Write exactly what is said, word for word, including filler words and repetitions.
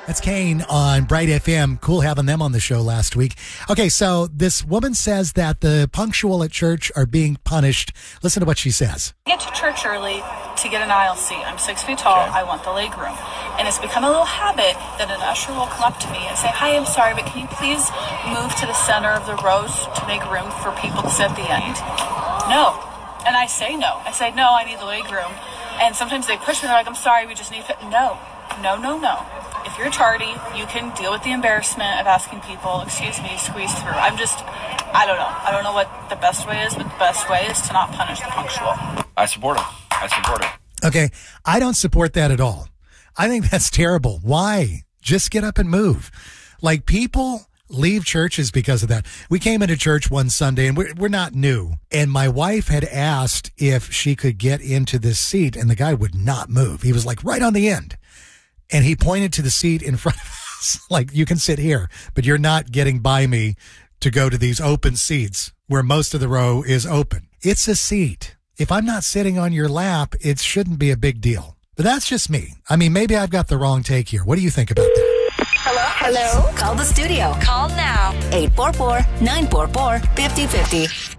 That's Kane on Bright F M. Cool having them on the show last week. Okay, so this woman says that the punctual at church are being punished. Listen to what she says. I get to church early to get an aisle seat. I'm six feet tall. Okay. I want the leg room. And it's become a little habit that an usher will come up to me and say, "Hi, I'm sorry, but can you please move to the center of the rows to make room for people to sit at the end?" No. And I say no. I say, no, I need the leg room. And sometimes they push me. They're like, "I'm sorry, we just need to..." No. No, no, no. If you're tardy, you can deal with the embarrassment of asking people, "Excuse me, squeeze through." I'm just, I don't know. I don't know what the best way is, but the best way is to not punish the punctual. I support it. I support it. Okay, I don't support that at all. I think that's terrible. Why? Just get up and move. Like, people leave churches because of that. We came into church one Sunday, and we're, we're not new. And my wife had asked if she could get into this seat, and the guy would not move. He was like right on the end. And he pointed to the seat in front of us, like, "You can sit here, but you're not getting by me to go to these open seats where most of the row is open." It's a seat. If I'm not sitting on your lap, it shouldn't be a big deal. But that's just me. I mean, maybe I've got the wrong take here. What do you think about that? Hello? Hello? Call the studio. Call now. eight four four, nine four four, five oh five oh.